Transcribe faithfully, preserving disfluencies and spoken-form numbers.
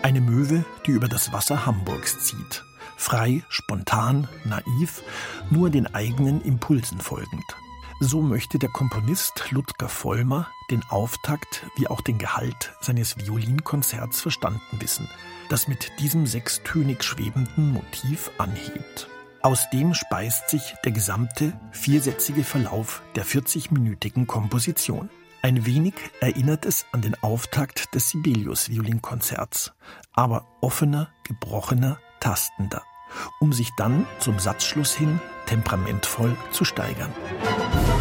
Eine Möwe, die über das Wasser Hamburgs zieht. Frei, spontan, naiv, nur den eigenen Impulsen folgend. So möchte der Komponist Ludger Vollmer den Auftakt wie auch den Gehalt seines Violinkonzerts verstanden wissen, das mit diesem sechstönig schwebenden Motiv anhebt. Aus dem speist sich der gesamte viersätzige Verlauf der vierzigminütigen Komposition. Ein wenig erinnert es an den Auftakt des Sibelius-Violinkonzerts, aber offener, gebrochener, tastender, um sich dann zum Satzschluss hin temperamentvoll zu steigern.